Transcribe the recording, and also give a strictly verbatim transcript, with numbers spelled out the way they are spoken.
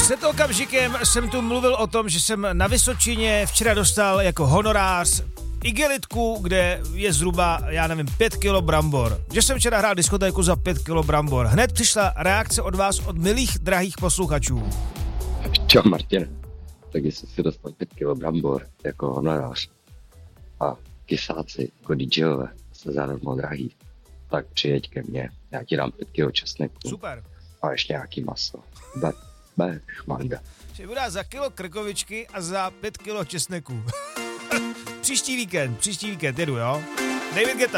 Před okamžikem jsem tu mluvil o tom, že jsem na Vysočině včera dostal jako honorář igelitku, kde je zhruba, já nevím, pět kilo brambor. Že jsem včera hrál diskotéku za pět kilo brambor. Hned přišla reakce od vás, od milých, drahých posluchačů. Čau, Martin. Tak jestli si dostal pět kilo brambor jako honorář a kysáci jako DJové se zadarmo drahý, tak přijeď ke mně. Já ti dám pět kilo česneku. Super. A ještě nějaký maso. Be, be, šmanda. Že budu za kilo krkovičky a za pět kilo česneku. Příští víkend, příští víkend jedu, jo? David Guetta.